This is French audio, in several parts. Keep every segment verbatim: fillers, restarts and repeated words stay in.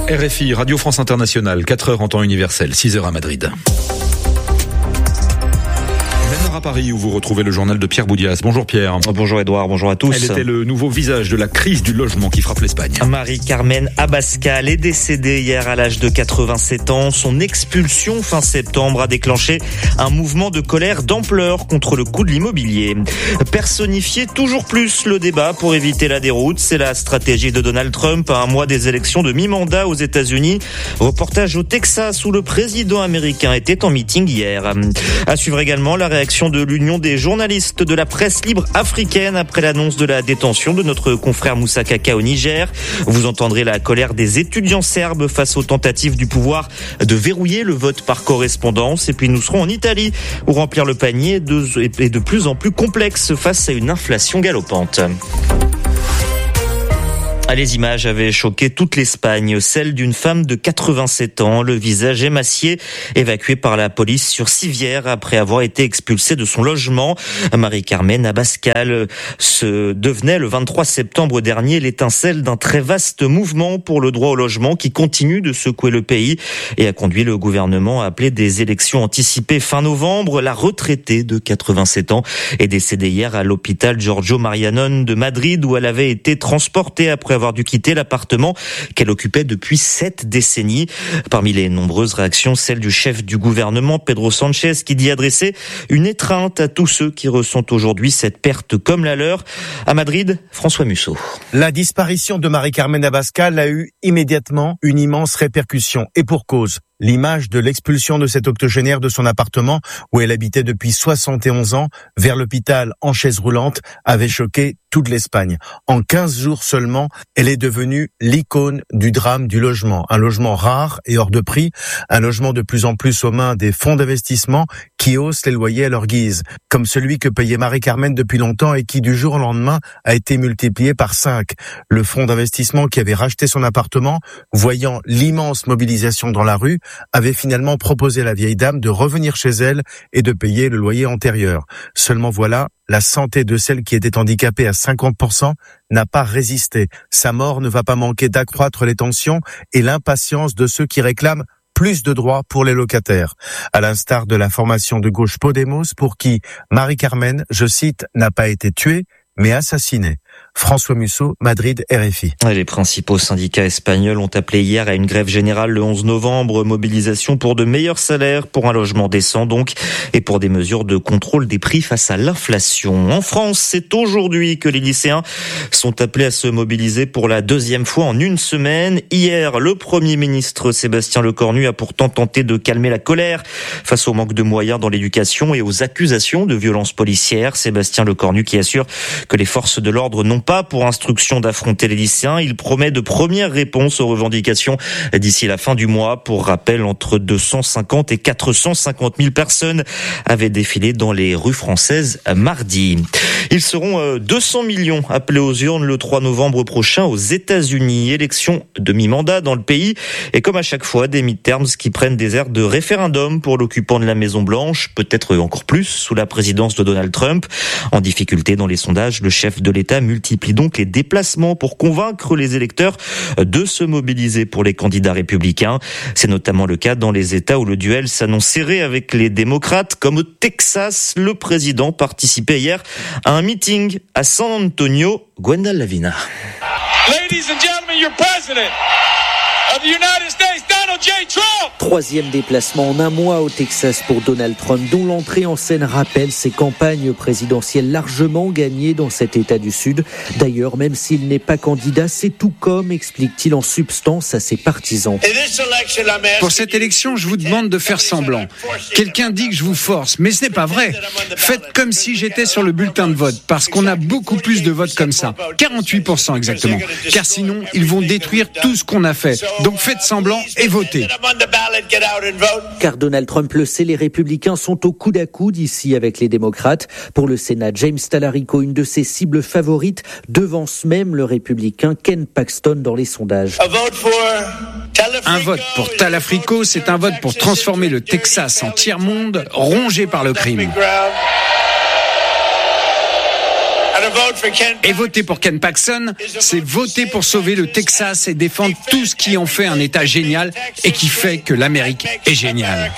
R F I, Radio France Internationale, quatre heures en temps universel, six heures à Madrid. À Paris où vous retrouvez le journal de Pierre Boudias. Bonjour Pierre. Bonjour Edouard, bonjour à tous. Elle était le nouveau visage de la crise du logement qui frappe l'Espagne. Marie-Carmen Abascal est décédée hier à l'âge de quatre-vingt-sept ans. Son expulsion fin septembre a déclenché un mouvement de colère d'ampleur contre le coût de l'immobilier. Personnifier toujours plus le débat pour éviter la déroute, c'est la stratégie de Donald Trump à un mois des élections de mi-mandat aux États-Unis. Reportage au Texas où le président américain était en meeting hier. À suivre également la réaction de l'Union des journalistes de la presse libre africaine après l'annonce de la détention de notre confrère Moussa Kaka au Niger. Vous entendrez la colère des étudiants serbes face aux tentatives du pouvoir de verrouiller le vote par correspondance. Et puis nous serons en Italie où remplir le panier est de plus en plus complexe face à une inflation galopante. Les images avaient choqué toute l'Espagne, celle d'une femme de quatre-vingt-sept ans, le visage émacié, évacuée par la police sur civière après avoir été expulsée de son logement. Marie-Carmen Abascal se devenait le vingt-trois septembre dernier l'étincelle d'un très vaste mouvement pour le droit au logement qui continue de secouer le pays et a conduit le gouvernement à appeler des élections anticipées fin novembre. La retraitée de quatre-vingt-sept ans est décédée hier à l'hôpital Giorgio Mariano de Madrid où elle avait été transportée après avoir dû quitter l'appartement qu'elle occupait depuis sept décennies. Parmi les nombreuses réactions, celle du chef du gouvernement, Pedro Sánchez, qui dit adresser une étreinte à tous ceux qui ressentent aujourd'hui cette perte comme la leur. À Madrid, François Musso. La disparition de Marie-Carmen Abascal a eu immédiatement une immense répercussion. Et pour cause. L'image de l'expulsion de cette octogénaire de son appartement où elle habitait depuis soixante et onze ans vers l'hôpital en chaise roulante avait choqué toute l'Espagne. En quinze jours seulement, elle est devenue l'icône du drame du logement. Un logement rare et hors de prix, un logement de plus en plus aux mains des fonds d'investissement qui haussent les loyers à leur guise, comme celui que payait Marie-Carmen depuis longtemps et qui du jour au lendemain a été multiplié par cinq. Le fonds d'investissement qui avait racheté son appartement, voyant l'immense mobilisation dans la rue, avait finalement proposé à la vieille dame de revenir chez elle et de payer le loyer antérieur. Seulement voilà, la santé de celle qui était handicapée à cinquante pour cent n'a pas résisté. Sa mort ne va pas manquer d'accroître les tensions et l'impatience de ceux qui réclament plus de droits pour les locataires. À l'instar de la formation de gauche Podemos pour qui Marie-Carmen, je cite, n'a pas été tuée, mais assassinée. François Musso, Madrid, R F I. Les principaux syndicats espagnols ont appelé hier à une grève générale le onze novembre, mobilisation pour de meilleurs salaires, pour un logement décent donc, et pour des mesures de contrôle des prix face à l'inflation. En France, c'est aujourd'hui que les lycéens sont appelés à se mobiliser pour la deuxième fois en une semaine. Hier, le Premier ministre Sébastien Lecornu a pourtant tenté de calmer la colère face au manque de moyens dans l'éducation et aux accusations de violences policières. Sébastien Lecornu qui assure que les forces de l'ordre n'ont pas pour instruction d'affronter les lycéens. Il promet de premières réponses aux revendications d'ici la fin du mois. Pour rappel, entre deux cent cinquante et quatre cent cinquante mille personnes avaient défilé dans les rues françaises mardi. Ils seront deux cents millions appelés aux urnes le trois novembre prochain aux États-Unis. Élection de mi-mandat dans le pays. Et comme à chaque fois, des midterms qui prennent des airs de référendum pour l'occupant de la Maison-Blanche. Peut-être encore plus sous la présidence de Donald Trump. En difficulté dans les sondages, le chef de l'État multiplie donc les déplacements pour convaincre les électeurs de se mobiliser pour les candidats républicains. C'est notamment le cas dans les États où le duel s'annonce serré avec les démocrates, comme au Texas. Le président participait hier à un meeting à San Antonio. Gwendal Lavina. Ladies and gentlemen, your president of the United States, Donald J. Trump. Troisième déplacement en un mois au Texas pour Donald Trump, dont l'entrée en scène rappelle ses campagnes présidentielles largement gagnées dans cet État du Sud. D'ailleurs, même s'il n'est pas candidat, c'est tout comme, explique-t-il en substance à ses partisans. Pour cette élection, je vous demande de faire semblant. Quelqu'un dit que je vous force, mais ce n'est pas vrai. Faites comme si j'étais sur le bulletin de vote, parce qu'on a beaucoup plus de votes comme ça. quarante-huit pour cent exactement. Car sinon, ils vont détruire tout ce qu'on a fait. Donc faites semblant et votez. Car Donald Trump le sait, les républicains sont au coude à coude ici avec les démocrates. Pour le Sénat, James Talarico, une de ses cibles favorites, devance même le républicain Ken Paxton dans les sondages. Un vote pour Talafrico, c'est un vote pour transformer le Texas en tiers-monde, rongé par le crime. Et voter pour Ken Paxton, c'est voter pour sauver le Texas et défendre tout ce qui en fait un État génial et qui fait que l'Amérique est géniale.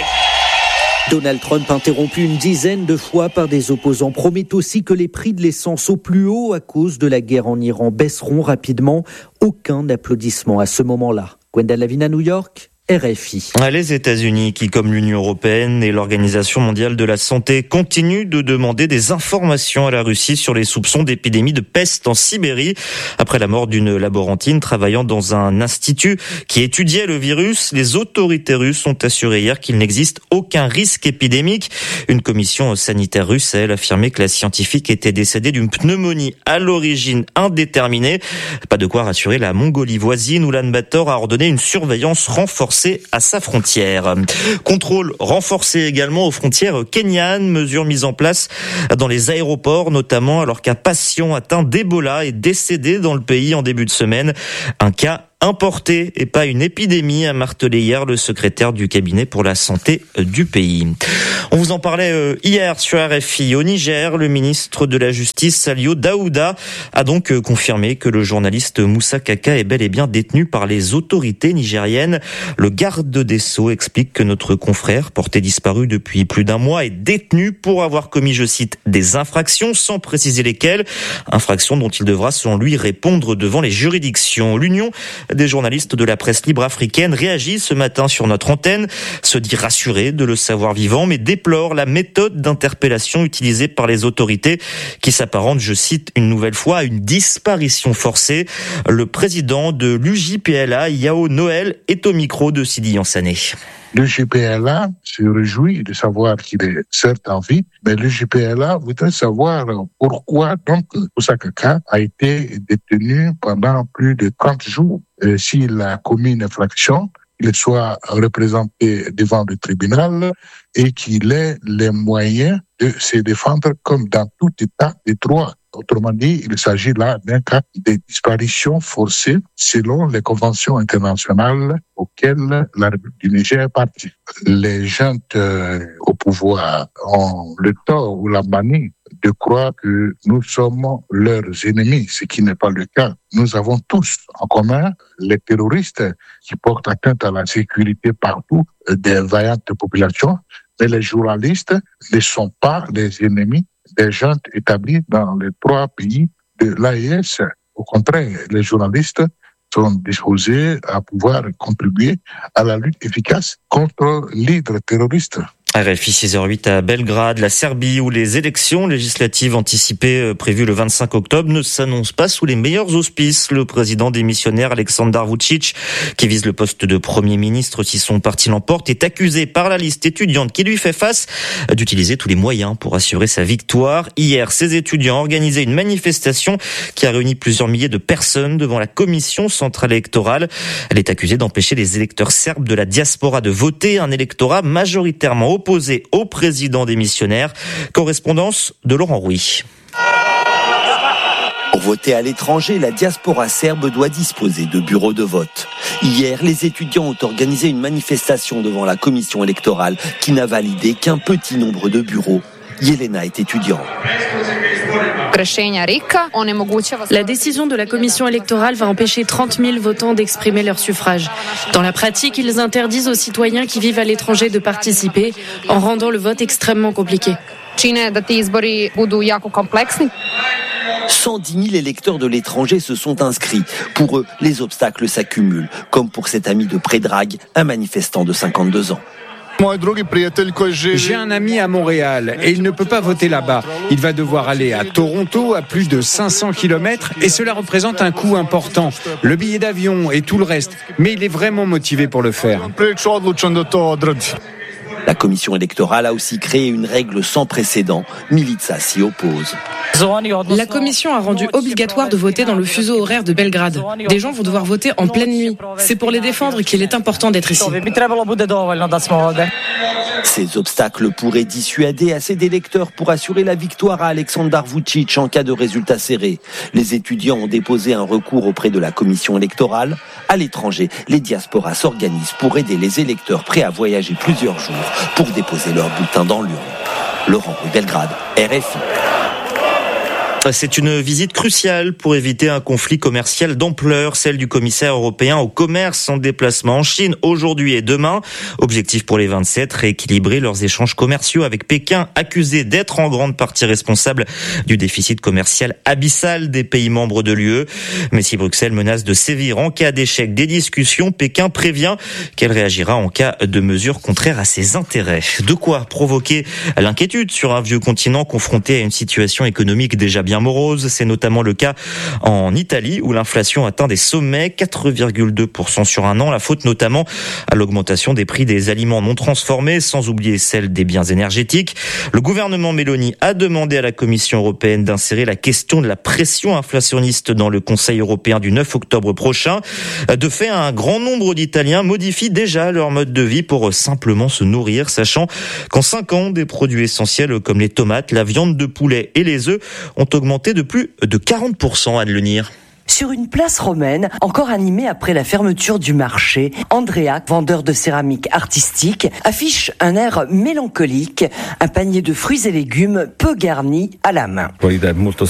Donald Trump, interrompu une dizaine de fois par des opposants, promet aussi que les prix de l'essence au plus haut à cause de la guerre en Iran baisseront rapidement. Aucun applaudissement à ce moment-là. Gwendal Lavina, New York. R F I. Les États-Unis, qui comme l'Union européenne et l'Organisation mondiale de la santé, continuent de demander des informations à la Russie sur les soupçons d'épidémie de peste en Sibérie, après la mort d'une laborantine travaillant dans un institut qui étudiait le virus. Les autorités russes ont assuré hier qu'il n'existe aucun risque épidémique. Une commission sanitaire russe a, elle, affirmé que la scientifique était décédée d'une pneumonie à l'origine indéterminée. Pas de quoi rassurer la Mongolie voisine, où l'Ulaanbaatar a ordonné une surveillance renforcée à sa frontière. Contrôle renforcé également aux frontières kenyanes, mesures mises en place dans les aéroports notamment, alors qu'un patient atteint d'Ebola est décédé dans le pays en début de semaine. Un cas importé et pas une épidémie, a martelé hier le secrétaire du cabinet pour la santé du pays. On vous en parlait hier sur R F I. Au Niger, le ministre de la Justice, Salio Daouda, a donc confirmé que le journaliste Moussa Kaka est bel et bien détenu par les autorités nigériennes. Le garde des Sceaux explique que notre confrère, porté disparu depuis plus d'un mois, est détenu pour avoir commis, je cite, des infractions, sans préciser lesquelles. Infractions dont il devra, selon lui, répondre devant les juridictions. L'Union des journalistes de la presse libre africaine réagit ce matin sur notre antenne, se dit rassuré de le savoir vivant, mais déplore la méthode d'interpellation utilisée par les autorités qui s'apparente, je cite une nouvelle fois, à une disparition forcée. Le président de l'U J P L A, Yao Noël, est au micro de Sidi Yansané. L'U J P L A se réjouit de savoir qu'il est certes en vie, mais l'U J P L A voudrait savoir pourquoi donc Moussa Kaka a été détenu pendant plus de trente jours. Et s'il a commis une infraction, qu'il soit représenté devant le tribunal et qu'il ait les moyens de se défendre comme dans tout état de droit. Autrement dit, il s'agit là d'un cas de disparition forcée selon les conventions internationales auxquelles la République du Niger participe. Les gens euh, au pouvoir ont le tort ou la manie de croire que nous sommes leurs ennemis, ce qui n'est pas le cas. Nous avons tous en commun les terroristes qui portent atteinte à la sécurité partout des vaillantes populations, mais les journalistes ne sont pas les ennemis des gens établis dans les trois pays de l'A E S. Au contraire, les journalistes sont disposés à pouvoir contribuer à la lutte efficace contre l'hydre terroriste. R F I six heures huit à Belgrade, la Serbie, où les élections législatives anticipées prévues le vingt-cinq octobre ne s'annoncent pas sous les meilleurs auspices. Le président démissionnaire Aleksandar Vučić, qui vise le poste de Premier ministre si son parti l'emporte, est accusé par la liste étudiante qui lui fait face d'utiliser tous les moyens pour assurer sa victoire. Hier, ces étudiants organisaient une manifestation qui a réuni plusieurs milliers de personnes devant la commission centrale électorale. Elle est accusée d'empêcher les électeurs serbes de la diaspora de voter, un électorat majoritairement opposé au président démissionnaire. Correspondance de Laurent Rouy. Pour voter à l'étranger, la diaspora serbe doit disposer de bureaux de vote. Hier, les étudiants ont organisé une manifestation devant la commission électorale qui n'a validé qu'un petit nombre de bureaux. Yelena est étudiante. La décision de la commission électorale va empêcher trente mille votants d'exprimer leur suffrage. Dans la pratique, ils interdisent aux citoyens qui vivent à l'étranger de participer, en rendant le vote extrêmement compliqué. cent dix mille électeurs de l'étranger se sont inscrits. Pour eux, les obstacles s'accumulent, comme pour cet ami de Predrag, un manifestant de cinquante-deux ans. J'ai un ami à Montréal et il ne peut pas voter là-bas. Il va devoir aller à Toronto à plus de cinq cents kilomètres et cela représente un coût important. Le billet d'avion et tout le reste. Mais il est vraiment motivé pour le faire. La commission électorale a aussi créé une règle sans précédent. Milica s'y oppose. La commission a rendu obligatoire de voter dans le fuseau horaire de Belgrade. Des gens vont devoir voter en pleine nuit. C'est pour les défendre qu'il est important d'être ici. Ces obstacles pourraient dissuader assez d'électeurs pour assurer la victoire à Aleksandar Vučić en cas de résultat serré. Les étudiants ont déposé un recours auprès de la commission électorale. À l'étranger, les diasporas s'organisent pour aider les électeurs prêts à voyager plusieurs jours pour déposer leur bulletin dans l'urne. Laurent Rouy, Belgrade, R F I. C'est une visite cruciale pour éviter un conflit commercial d'ampleur, celle du commissaire européen au commerce en déplacement en Chine aujourd'hui et demain. Objectif pour les vingt-sept, rééquilibrer leurs échanges commerciaux avec Pékin, accusé d'être en grande partie responsable du déficit commercial abyssal des pays membres de l'U E. Mais si Bruxelles menace de sévir en cas d'échec des discussions, Pékin prévient qu'elle réagira en cas de mesures contraires à ses intérêts. De quoi provoquer l'inquiétude sur un vieux continent confronté à une situation économique déjà bien morose. C'est notamment le cas en Italie où l'inflation atteint des sommets, quatre virgule deux pour cent sur un an. La faute notamment à l'augmentation des prix des aliments non transformés, sans oublier celle des biens énergétiques. Le gouvernement Meloni a demandé à la Commission européenne d'insérer la question de la pression inflationniste dans le Conseil européen du neuf octobre prochain. De fait, un grand nombre d'Italiens modifient déjà leur mode de vie pour simplement se nourrir, sachant qu'en cinq ans, des produits essentiels comme les tomates, la viande de poulet et les œufs ont augmenté de plus de quarante pour cent, Anne Lenir. Sur une place romaine, encore animée après la fermeture du marché, Andrea, vendeur de céramique artistique, affiche un air mélancolique, un panier de fruits et légumes peu garni à la main.